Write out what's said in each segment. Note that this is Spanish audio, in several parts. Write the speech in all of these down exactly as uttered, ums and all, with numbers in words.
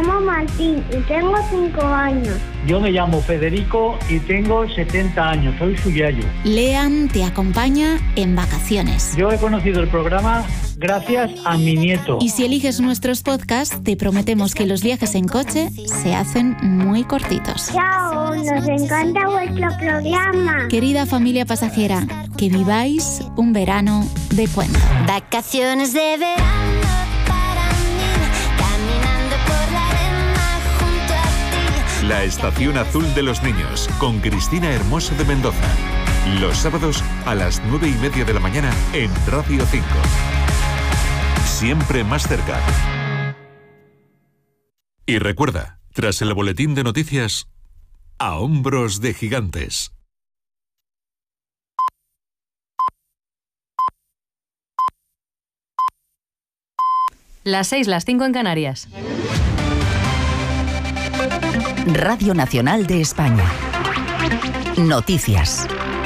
llamo Martín y tengo cinco años. Yo me llamo Federico y tengo setenta años, soy su yayo. Lean te acompaña en vacaciones. Yo he conocido el programa gracias a mi nieto. Y si eliges nuestros podcasts, te prometemos que los viajes en coche se hacen muy cortitos. Chao, nos encanta vuestro programa. Querida familia pasajera, que viváis un verano de cuento. Vacaciones de verano para mí, caminando por la arena junto a ti. La Estación Azul de los Niños, con Cristina Hermoso de Mendoza. Los sábados a las nueve y media de la mañana en Radio cinco. Siempre más cerca. Y recuerda, tras el boletín de noticias, a hombros de gigantes. Las seis, las cinco en Canarias. Radio Nacional de España. Noticias.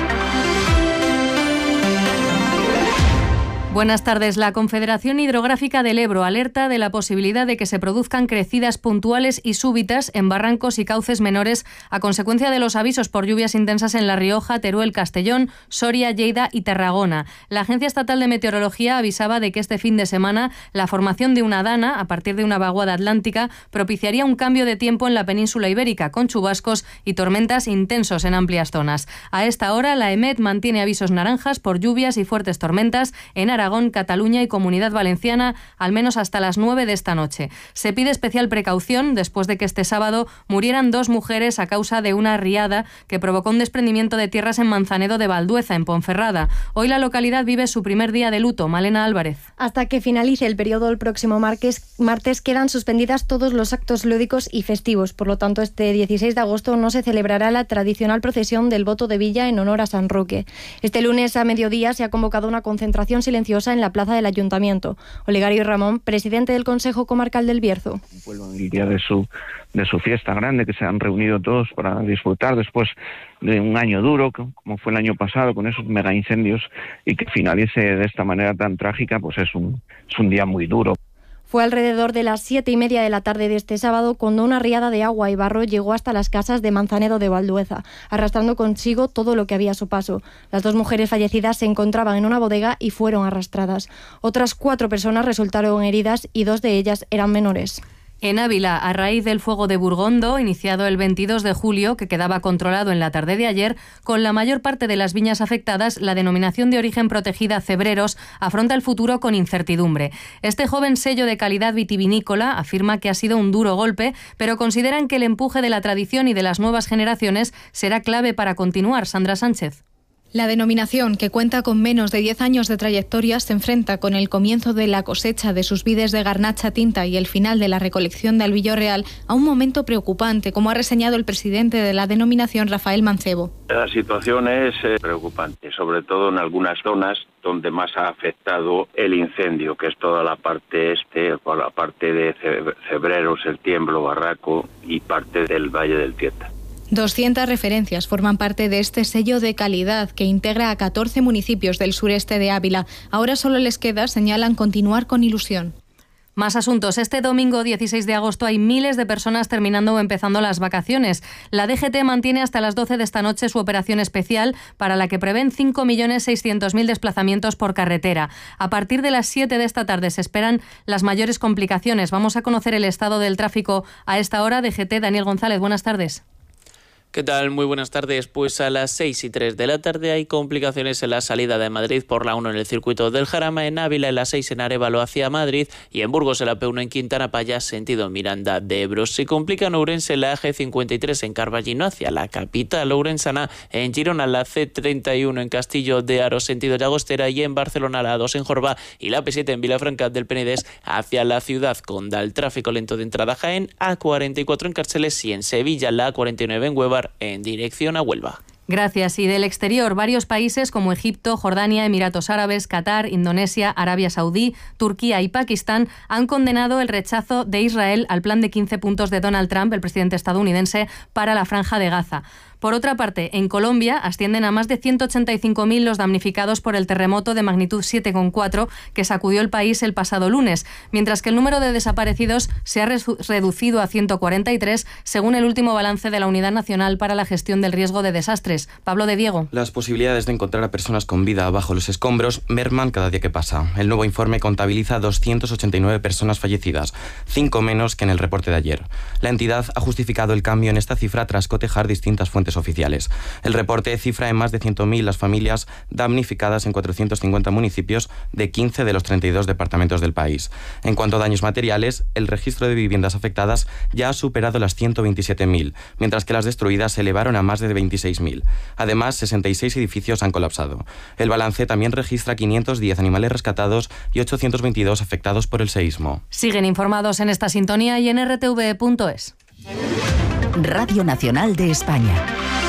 Buenas tardes. La Confederación Hidrográfica del Ebro alerta de la posibilidad de que se produzcan crecidas puntuales y súbitas en barrancos y cauces menores a consecuencia de los avisos por lluvias intensas en La Rioja, Teruel, Castellón, Soria, Lleida y Tarragona. La Agencia Estatal de Meteorología avisaba de que este fin de semana la formación de una dana a partir de una vaguada atlántica propiciaría un cambio de tiempo en la península ibérica con chubascos y tormentas intensos en amplias zonas. A esta hora la EMET mantiene avisos naranjas por lluvias y fuertes tormentas en Aragón, Cataluña y Comunidad Valenciana, al menos hasta las nueve de esta noche. Se pide especial precaución después de que este sábado murieran dos mujeres a causa de una riada que provocó un desprendimiento de tierras en Manzanedo de Valdueza, en Ponferrada. Hoy la localidad vive su primer día de luto. Malena Álvarez. Hasta que finalice el periodo el próximo martes, martes quedan suspendidas todos los actos lúdicos y festivos. Por lo tanto, este dieciséis de agosto no se celebrará la tradicional procesión del voto de Villa en honor a San Roque. Este lunes a mediodía se ha convocado una concentración silenciosa en la plaza del Ayuntamiento. Olegario Ramón, presidente del Consejo Comarcal del Bierzo. El día de su, de su fiesta grande, que se han reunido todos para disfrutar después de un año duro, como fue el año pasado, con esos mega incendios, y que finalice de esta manera tan trágica, pues es un, es un día muy duro. Fue alrededor de las siete y media de la tarde de este sábado cuando una riada de agua y barro llegó hasta las casas de Manzanedo de Valdueza, arrastrando consigo todo lo que había a su paso. Las dos mujeres fallecidas se encontraban en una bodega y fueron arrastradas. Otras cuatro personas resultaron heridas y dos de ellas eran menores. En Ávila, a raíz del fuego de Burgondo, iniciado el veintidós de julio, que quedaba controlado en la tarde de ayer, con la mayor parte de las viñas afectadas, la denominación de origen protegida Cebreros afronta el futuro con incertidumbre. Este joven sello de calidad vitivinícola afirma que ha sido un duro golpe, pero consideran que el empuje de la tradición y de las nuevas generaciones será clave para continuar. Sandra Sánchez. La denominación, que cuenta con menos de diez años de trayectoria, se enfrenta con el comienzo de la cosecha de sus vides de garnacha tinta y el final de la recolección de albillo real a un momento preocupante, como ha reseñado el presidente de la denominación, Rafael Mancebo. La situación es eh, preocupante, sobre todo en algunas zonas donde más ha afectado el incendio, que es toda la parte este, la parte de Cebreros, El Tiemblo, Barraco y parte del Valle del Tieta. doscientas referencias forman parte de este sello de calidad que integra a catorce municipios del sureste de Ávila. Ahora solo les queda, señalan, continuar con ilusión. Más asuntos. Este domingo dieciséis de agosto hay miles de personas terminando o empezando las vacaciones. La D G T mantiene hasta las doce de esta noche su operación especial para la que prevén cinco millones seiscientos mil desplazamientos por carretera. A partir de las siete de esta tarde se esperan las mayores complicaciones. Vamos a conocer el estado del tráfico a esta hora. D G T, Daniel González, buenas tardes. ¿Qué tal? Muy buenas tardes. Pues a las seis y tres de la tarde hay complicaciones en la salida de Madrid por la uno en el circuito del Jarama, en Ávila en la seis en Arévalo hacia Madrid y en Burgos en la P uno en Quintana Paya sentido Miranda de Ebro. Se complica en Ourense en la A G cincuenta y tres en Carballino hacia la capital ourensana, en Girona la C treinta y uno en Castillo de Aro sentido Llagostera y en Barcelona la A dos en Jorba y la P siete en Vilafranca del Penedès hacia la ciudad Condal. El tráfico lento de entrada a Jaén, A cuarenta y cuatro en Cárceles y en Sevilla la A cuarenta y nueve en Huevar en dirección a Huelva. Gracias. Y del exterior, varios países como Egipto, Jordania, Emiratos Árabes, Qatar, Indonesia, Arabia Saudí, Turquía y Pakistán han condenado el rechazo de Israel al plan de quince puntos de Donald Trump, el presidente estadounidense, para la Franja de Gaza. Por otra parte, en Colombia ascienden a más de ciento ochenta y cinco mil los damnificados por el terremoto de magnitud siete coma cuatro que sacudió el país el pasado lunes, mientras que el número de desaparecidos se ha reducido a ciento cuarenta y tres, según el último balance de la Unidad Nacional para la Gestión del Riesgo de Desastres. Pablo de Diego. Las posibilidades de encontrar a personas con vida bajo los escombros merman cada día que pasa. El nuevo informe contabiliza doscientas ochenta y nueve personas fallecidas, cinco menos que en el reporte de ayer. La entidad ha justificado el cambio en esta cifra tras cotejar distintas fuentes oficiales. El reporte cifra en más de cien mil las familias damnificadas en cuatrocientos cincuenta municipios de quince de los treinta y dos departamentos del país. En cuanto a daños materiales, el registro de viviendas afectadas ya ha superado las ciento veintisiete mil, mientras que las destruidas se elevaron a más de veintiséis mil. Además, sesenta y seis edificios han colapsado. El balance también registra quinientos diez animales rescatados y ochocientos veintidós afectados por el seísmo. Siguen informados en esta sintonía y en r t v punto es. Radio Nacional de España.